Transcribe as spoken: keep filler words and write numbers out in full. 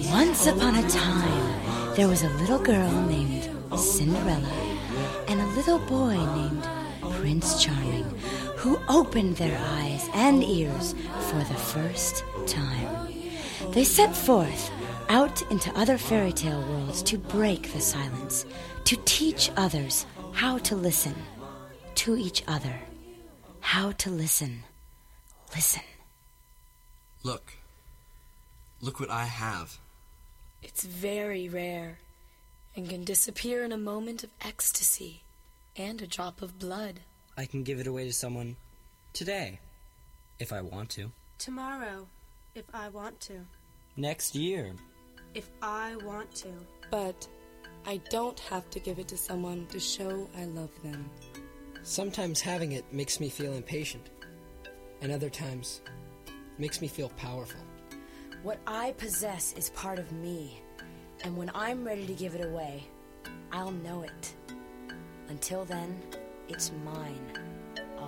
Once upon a time, there was a little girl named Cinderella and a little boy named Prince Charming who opened their eyes and ears for the first time. They set forth out into other fairy tale worlds to break the silence, to teach others how to listen to each other. How to listen. Listen. Look. Look what I have. It's very rare and can disappear in a moment of ecstasy and a drop of blood. I can give it away to someone today, if I want to. Tomorrow, if I want to. Next year, if I want to. But I don't have to give it to someone to show I love them. Sometimes having it makes me feel impatient, and other times makes me feel powerful. What I possess is part of me, and when I'm ready to give it away, I'll know it. Until then, it's mine.